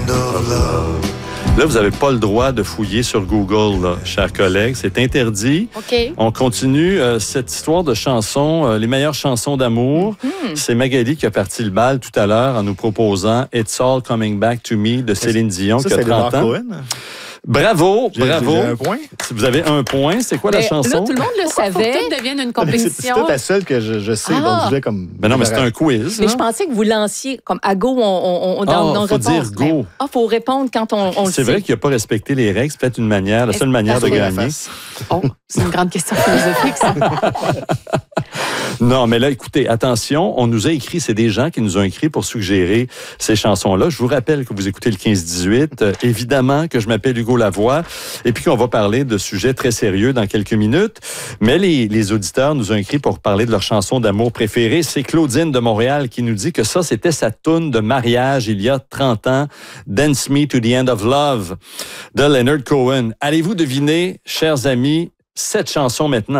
of love. Là, vous n'avez pas le droit de fouiller sur Google, là, chers collègues. C'est interdit. OK. On continue cette histoire de chansons, les meilleures chansons d'amour. C'est Magali qui a parti le bal tout à l'heure en nous proposant « It's All Coming Back to Me » de Céline Dion, Ça, qui a c'est 30 ans. Cohen. Bravo, bravo. J'ai un point. Si vous avez un point, c'est quoi la chanson? Là, tout le monde le Faut que savait. tout devienne une C'est compétition. peut-être la seule que je sais, Ah. donc je vais comme... Ben non, mais c'est un quiz. Mais hein? je pensais que vous lanciez comme à go, on Ah, faut réponse. dire go. Ah, faut répondre quand on le sait. C'est vrai qu'il n'a pas respecté les règles. C'est peut-être une manière, la seule manière de Parfait. gagner. Oh, c'est une grande question philosophique, ça. Non, mais là, écoutez, attention, on nous a écrit, c'est des gens qui nous ont écrit pour suggérer ces chansons-là. Je vous rappelle que vous écoutez le 15-18. Évidemment que je m'appelle Hugo Lavoie et puis qu'on va parler de sujets très sérieux dans quelques minutes. Mais les auditeurs nous ont écrit pour parler de leur chanson d'amour préférée. C'est Claudine de Montréal qui nous dit que ça, c'était sa toune de mariage il y a 30 ans. Dance Me to the End of Love de Leonard Cohen. Allez-vous deviner, chers amis, cette chanson maintenant?